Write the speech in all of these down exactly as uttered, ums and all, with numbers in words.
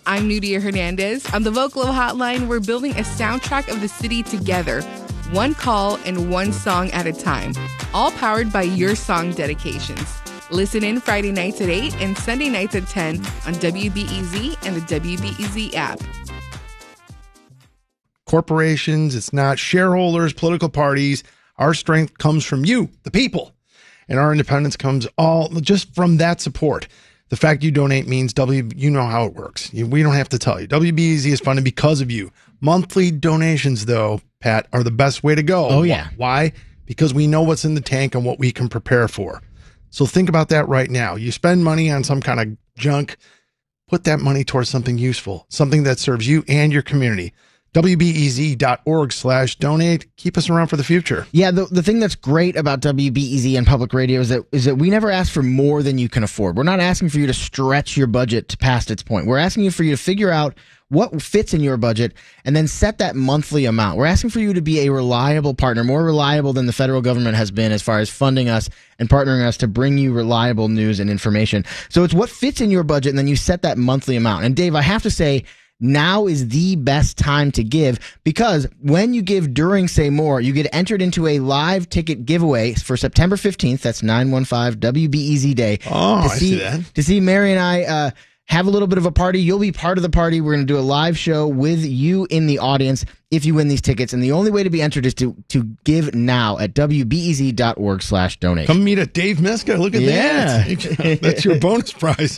I'm Nudia Hernandez. On the Vocalo Hotline, we're building a soundtrack of the city together, one call and one song at a time, all powered by your song dedications. Listen in Friday nights at eight and Sunday nights at ten on W B E Z and the W B E Z app. Corporations, it's not shareholders, political parties. Our strength comes from you, the people. And our independence comes all just from that support. The fact you donate means W, you know how it works. We don't have to tell you. W B E Z is funded because of you. Monthly donations, though, Pat, are the best way to go. Oh, yeah. Why? Because we know what's in the tank and what we can prepare for. So think about that right now. You spend money on some kind of junk, put that money towards something useful, something that serves you and your community. W B E Z dot org slash donate. Keep us around for the future. Yeah, the, the thing that's great about W B E Z and public radio is that is that we never ask for more than you can afford. We're not asking for you to stretch your budget to past its point. We're asking you for you to figure out what fits in your budget and then set that monthly amount. We're asking for you to be a reliable partner, more reliable than the federal government has been as far as funding us and partnering us to bring you reliable news and information. So it's what fits in your budget, and then you set that monthly amount. And Dave, I have to say, now is the best time to give, because when you give during Say More, you get entered into a live ticket giveaway for September fifteenth. That's nine one five W B E Z Day. Oh, to I see, see that. To see Mary and I uh, have a little bit of a party. You'll be part of the party. We're going to do a live show with you in the audience if you win these tickets. And the only way to be entered is to, to give now at W B E Z dot org slash donate. Come meet at Dave Miska. Look at Yeah. that. That's your bonus prize.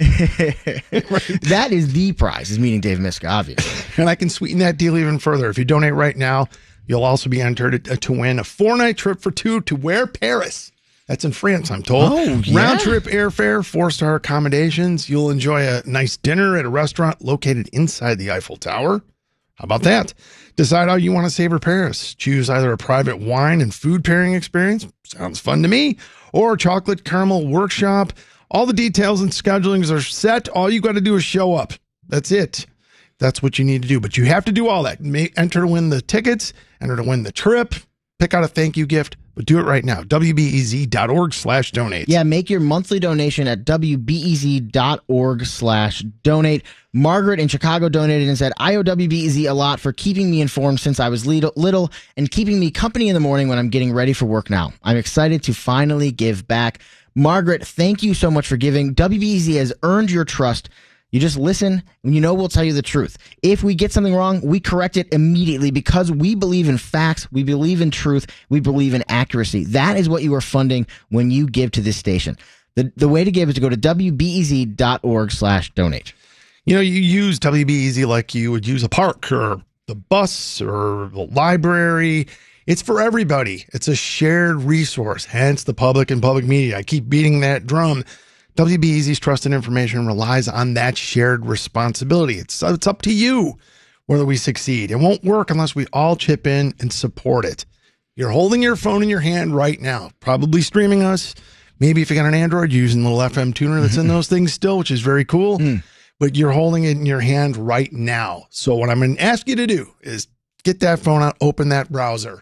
Right. That is the prize, is meeting Dave Miska, obviously. And I can sweeten that deal even further. If you donate right now, you'll also be entered to, to win a four-night trip for two to Where Paris. That's in France, I'm told. Oh, yeah. Round-trip airfare, four-star accommodations. You'll enjoy a nice dinner at a restaurant located inside the Eiffel Tower. How about that? Decide how you want to savor Paris. Choose either a private wine and food pairing experience. Sounds fun to me. Or chocolate caramel workshop. All the details and schedulings are set. All you got to do is show up. That's it. That's what you need to do. But you have to do all that. May, enter to win the tickets. Enter to win the trip. Pick out a thank you gift. But do it right now. W B E Z dot org slash donate. Yeah, make your monthly donation at W B E Z dot org slash donate. Margaret in Chicago donated and said, I owe W B E Z a lot for keeping me informed since I was little, little and keeping me company in the morning when I'm getting ready for work now. I'm excited to finally give back. Margaret, thank you so much for giving. W B E Z has earned your trust. You just listen, and you know we'll tell you the truth. If we get something wrong, we correct it immediately because we believe in facts, we believe in truth, we believe in accuracy. That is what you are funding when you give to this station. The the way to give is to go to W B E Z dot org slash donate. You know, you use W B E Z like you would use a park or the bus or the library. It's for everybody. It's a shared resource, hence the public and public media. I keep beating that drum. W B E Z's trusted information relies on that shared responsibility. It's, it's up to you whether we succeed. It won't work unless we all chip in and support it. You're holding your phone in your hand right now, probably streaming us. Maybe if you got an Android, you're using the little F M tuner that's in those things still, which is very cool. Mm. But you're holding it in your hand right now. So what I'm going to ask you to do is get that phone out, open that browser.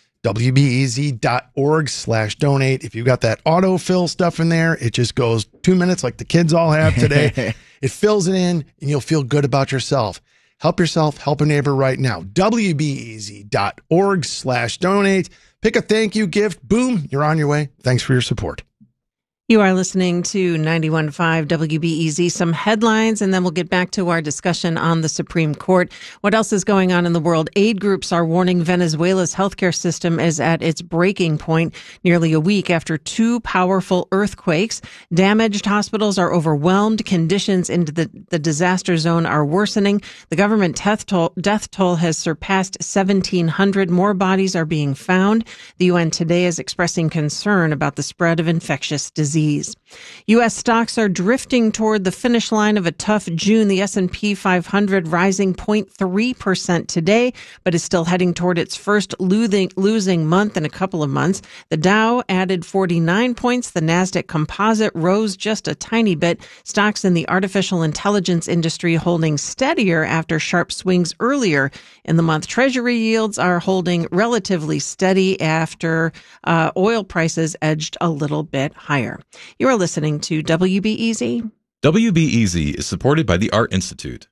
W B E Z dot org slash donate. If you got that autofill stuff in there, it just goes two minutes like the kids all have today. It fills it in and you'll feel good about yourself. Help yourself, help a neighbor right now. W B E Z dot org slash donate. Pick a thank you gift. Boom, you're on your way. Thanks for your support. You are listening to ninety-one point five W B E Z. Some headlines, and then we'll get back to our discussion on the Supreme Court. What else is going on in the world? Aid groups are warning Venezuela's healthcare system is at its breaking point nearly a week after two powerful earthquakes. Damaged hospitals are overwhelmed. Conditions in the, the disaster zone are worsening. The government death toll, death toll has surpassed seventeen hundred. More bodies are being found. The U N today is expressing concern about the spread of infectious disease. U S stocks are drifting toward the finish line of a tough June. The S and P five hundred rising zero point three percent today, but is still heading toward its first losing, losing month in a couple of months. The Dow added forty-nine points. The Nasdaq Composite rose just a tiny bit. Stocks in the artificial intelligence industry holding steadier after sharp swings earlier in the month. Treasury yields are holding relatively steady after uh, oil prices edged a little bit higher. You are listening to W B E Z. W B E Z is supported by the Art Institute,